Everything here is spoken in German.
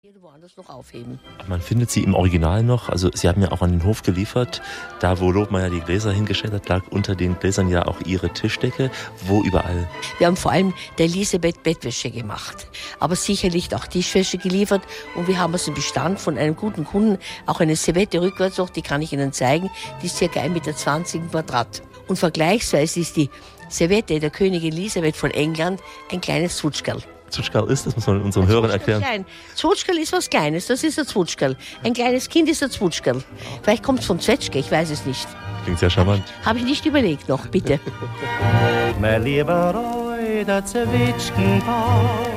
woanders noch aufheben. Man findet sie im Original noch, also sie haben ja auch an den Hof geliefert, da wo Lobmeier die Gläser hingestellt hat, lag unter den Gläsern ja auch ihre Tischdecke, wo überall? Wir haben vor allem der Elisabeth Bettwäsche gemacht, aber sicherlich auch Tischwäsche geliefert und wir haben aus dem Bestand von einem guten Kunden auch eine Servette rückwärts noch, die kann ich Ihnen zeigen, die ist ca. 1,20 Meter im Quadrat. Und vergleichsweise ist die Serviette der Königin Elisabeth von England ein kleines Zwutschgerl. Zwutschgerl ist, das muss man unseren Hörern erklären. Zwutschgerl ist was Kleines, das ist ein Zwutschgerl. Ein kleines Kind ist ein Zwutschgerl. Vielleicht kommt es von Zwetschge, ich weiß es nicht. Klingt sehr charmant. Habe ich nicht überlegt noch, bitte. Mein lieber Reu, der Zwetschgenpaar,